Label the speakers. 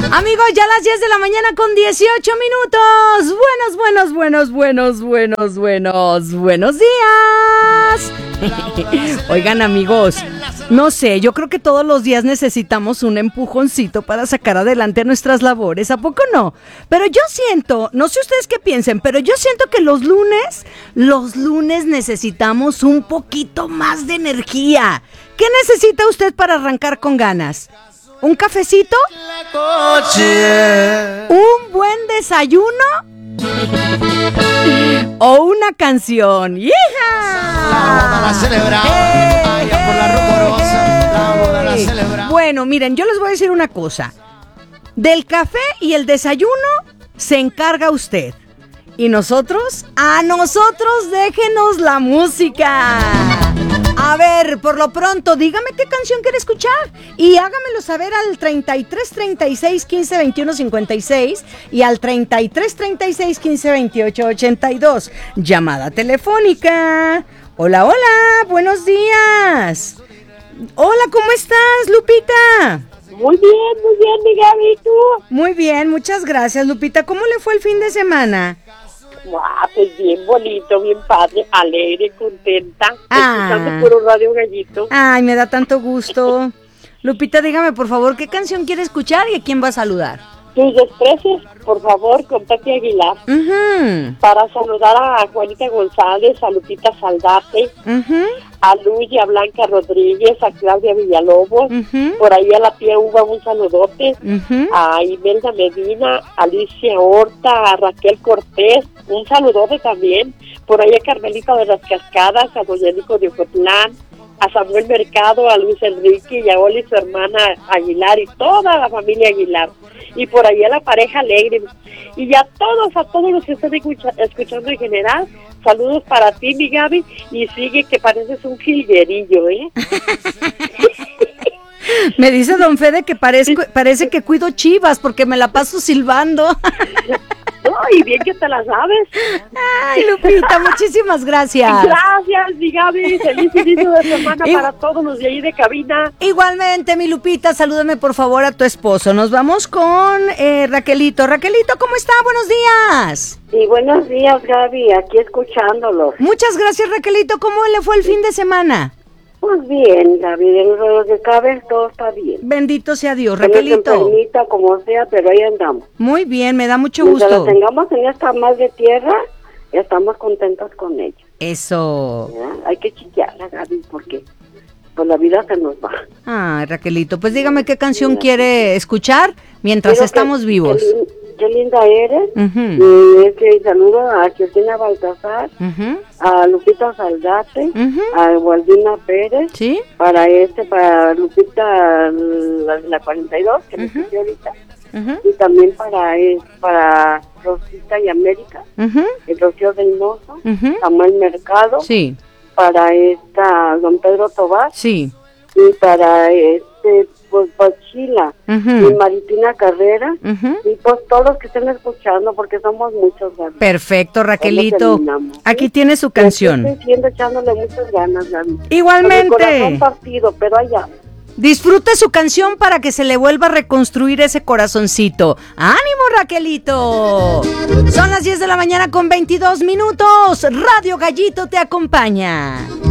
Speaker 1: Amigos, ya las 10 de la mañana con 18 minutos. Buenos días. Oigan, amigos, no sé, yo creo que todos los días necesitamos un empujoncito para sacar adelante nuestras labores, ¿a poco no? Pero yo siento, no sé ustedes qué piensen, pero yo siento que los lunes necesitamos un poquito más de energía. ¿Qué necesita usted para arrancar con ganas? ¿Un cafecito? ¿Un buen desayuno? ¿O una canción? ¡Hija! Bueno, miren, yo les voy a decir una cosa. Del café y el desayuno se encarga usted. Y nosotros, a nosotros déjenos la música. A ver, por lo pronto, dígame qué canción quiere escuchar y hágamelo saber al 33 36 15 21 56 y al 33 36 15 28 82. Llamada telefónica. Hola, buenos días. Hola, ¿cómo estás, Lupita?
Speaker 2: Muy bien, mi Gaby, ¿y tú?
Speaker 1: Muy bien, muchas gracias, Lupita. ¿Cómo le fue el fin de semana?
Speaker 2: Pues bien bonito, bien padre, alegre, contenta, escuchando puro Radio Gallito.
Speaker 1: Ay, me da tanto gusto. Lupita, dígame por favor, ¿qué canción quiere escuchar y a quién va a saludar?
Speaker 2: Tus desprecios, por favor, con Tati Aguilar. Para saludar a Juanita González, a Lupita Saldate, a Luis y a Blanca Rodríguez, a Claudia Villalobos, por ahí a la tía Uva un saludote, a Imelda Medina, a Alicia Horta, a Raquel Cortés, un saludote también, por ahí a Carmelita de las Cascadas, a Doña Nico de Ocotlán, a Samuel Mercado, a Luis Enrique y a Oli, su hermana Aguilar y toda la familia Aguilar. Y por ahí a la pareja alegre. Y a todos los que están escuchando en general, saludos para ti, mi Gaby, y sigue que pareces un jilguerillo, ¿eh?
Speaker 1: Me dice don Fede que parece que cuido chivas porque me la paso silbando.
Speaker 2: No, y bien que te la sabes.
Speaker 1: Ay, Lupita, muchísimas gracias.
Speaker 2: Gracias, mi Gaby. Feliz inicio de semana para todos los de ahí de cabina.
Speaker 1: Igualmente, mi Lupita, salúdame por favor a tu esposo. Nos vamos con Raquelito. Raquelito, ¿cómo está? Buenos días.
Speaker 3: Sí, buenos días, Gaby, aquí escuchándolo.
Speaker 1: Muchas gracias, Raquelito. ¿Cómo le fue el fin de semana?
Speaker 3: Pues bien, Gaby, de lo que cabe, todo está bien.
Speaker 1: Bendito sea Dios, Raquelito.
Speaker 3: Enfermita, como sea, pero ahí andamos.
Speaker 1: Muy bien, me da mucho
Speaker 3: Mientras
Speaker 1: gusto.
Speaker 3: la tengamos en esta más de tierra, ya estamos contentos con ella.
Speaker 1: Eso.
Speaker 3: ¿Ya? Hay que chillarla, Gaby, porque pues la vida se nos va.
Speaker 1: Ay, Raquelito, pues dígame qué canción quiere escuchar mientras estamos vivos.
Speaker 3: Qué linda eres. Y saludo a Cristina Baltasar, a Lupita Saldate, a Waldina Pérez,
Speaker 1: ¿sí?
Speaker 3: Para Lupita la 42, que me escuché ahorita, y también para Rosita y América, el Rocío Reynoso, Samuel Mercado,
Speaker 1: sí.
Speaker 3: Para don Pedro Tobar,
Speaker 1: sí.
Speaker 3: Y para pues Chila, y Maritina Carrera, y pues todos los que estén escuchando, porque somos muchos, Gaby.
Speaker 1: Perfecto, Raquelito. Aquí tiene su canción.
Speaker 3: Estoy siendo echándole muchas ganas, Gaby.
Speaker 1: Igualmente.
Speaker 3: Con el corazón partido, pero allá.
Speaker 1: Disfrute su canción para que se le vuelva a reconstruir ese corazoncito. ¡Ánimo, Raquelito! Son las 10 de la mañana con 22 minutos. Radio Gallito te acompaña.